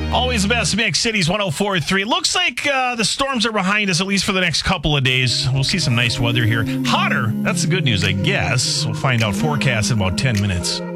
Always the best mix, Cities 104.3. Looks like the storms are behind us, at least for the next couple of days. We'll see some nice weather here. Hotter, that's the good news, I guess. We'll find out forecast in about 10 minutes.